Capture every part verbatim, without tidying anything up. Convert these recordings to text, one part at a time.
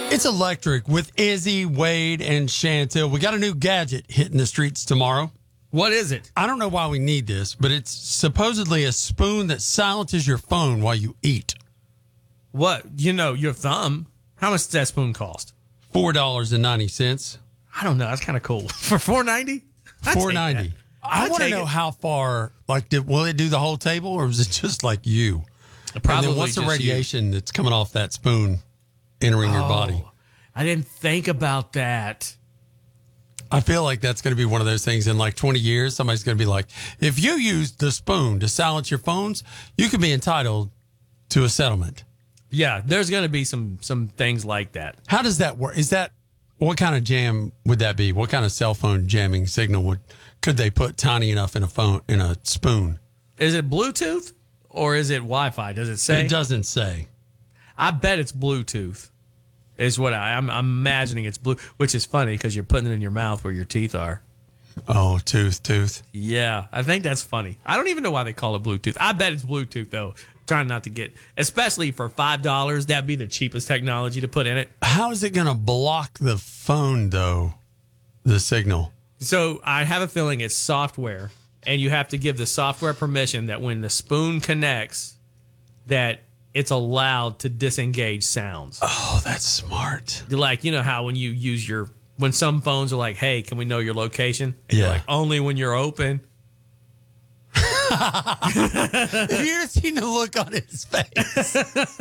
It's electric with Izzy, Wade, and Chantel. We got a new gadget hitting the streets tomorrow. What is it? I don't know why we need this, but it's supposedly a spoon that silences your phone while you eat. What? You know, your thumb. How much does that spoon cost? four dollars and ninety cents. I don't know. That's kind of cool. For four ninety. four ninety. I want to know it. how far, like, did, will it do the whole table, or is it just like you? Probably. And then what's the just radiation you. that's coming off that spoon entering your body? I didn't think about that. I feel like that's going to be one of those things in like twenty years. Somebody's going to be like, if you use the spoon to silence your phones, you could be entitled to a settlement. Yeah, there's going to be some some things like that. How does that work? Is that, what kind of jam would that be? What kind of cell phone jamming signal would could they put tiny enough in a phone in a spoon? Is it Bluetooth or is it Wi-Fi? Does it say? It doesn't say. I bet it's Bluetooth. Is what I, I'm, I'm imagining it's blue, which is funny because you're putting it in your mouth where your teeth are. Oh, tooth, tooth. Yeah, I think that's funny. I don't even know why they call it Bluetooth. I bet it's Bluetooth, though. Trying not to get, especially for five dollars, that'd be the cheapest technology to put in it. How is it going to block the phone, though, the signal? So I have a feeling it's software, and you have to give the software permission that when the spoon connects, that it's allowed to disengage sounds. Oh, that's smart. Like, you know how when you use your, when some phones are like, hey, can we know your location? And Yeah. you're like, only when you're open. Have you ever seen the look on his face?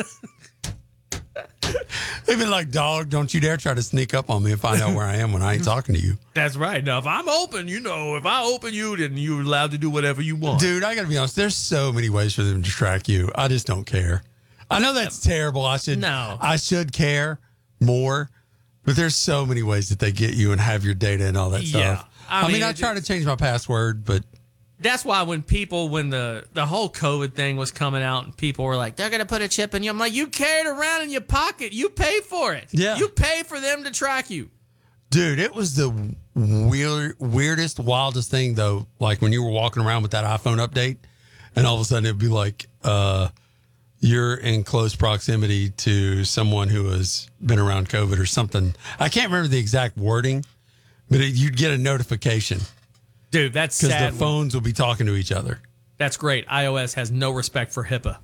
They've been like, dog, don't you dare try to sneak up on me and find out where I am when I ain't talking to you. That's right. Now, if I'm open, you know, if I open you, then you're allowed to do whatever you want. Dude, I got to be honest. There's so many ways for them to track you. I just don't care. I know that's terrible. I should, No. I should care more, but there's so many ways that they get you and have your data and all that Yeah. stuff. I I, mean, mean, I it- try to change my password, but That's why when people, when the, the whole COVID thing was coming out and people were like, they're going to put a chip in you. I'm like, you carry it around in your pocket. You pay for it. Yeah. You pay for them to track you. dude, it was the weird, weirdest, wildest thing, though. Like when you were walking around with that iPhone update, and all of a sudden it'd be like, uh, you're in close proximity to someone who has been around COVID or something. I can't remember the exact wording, but it, you'd get a notification Dude, that's because sad. the phones will be talking to each other. That's great. iOS has no respect for HIPAA.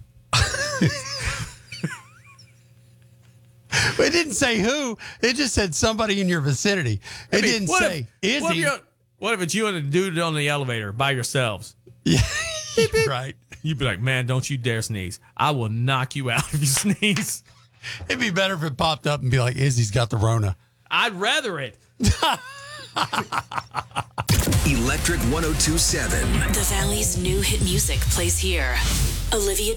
It didn't say who. It just said somebody in your vicinity. It I mean, didn't what say, if, is what if he? you're- What if it's you and a dude on the elevator by yourselves? Yeah, right. You'd be like, man, don't you dare sneeze. I will knock you out if you sneeze. It'd be better if it popped up and be like, Izzy's got the Rona. I'd rather it. Electric one oh two point seven. The Valley's new hit music plays here. Olivia